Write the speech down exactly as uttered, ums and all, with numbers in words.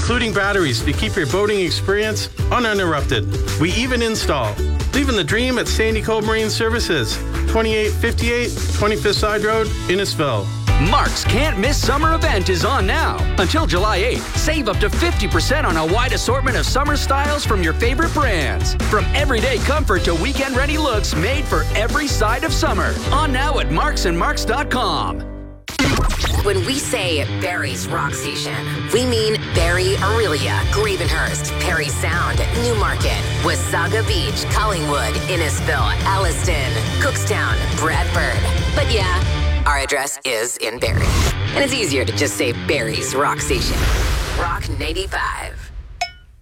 including batteries to keep your boating experience uninterrupted. We even install. Living the dream at Sandy Cove Marine Services, twenty-eight fifty-eight twenty-fifth Side Road, Innisfil. Mark's Can't Miss Summer event is on now. Until July eighth, save up to fifty percent on a wide assortment of summer styles from your favorite brands. From everyday comfort to weekend-ready looks made for every side of summer. On now at marks and marks dot com. When we say Barrie's Rock Station, we mean Barrie, Aurelia, Gravenhurst, Perry Sound, Newmarket, Wasaga Beach, Collingwood, Innisfil, Alliston, Cookstown, Bradford. But yeah, our address is in Barrie. And it's easier to just say Barrie's Rock Station. Rock ninety-five.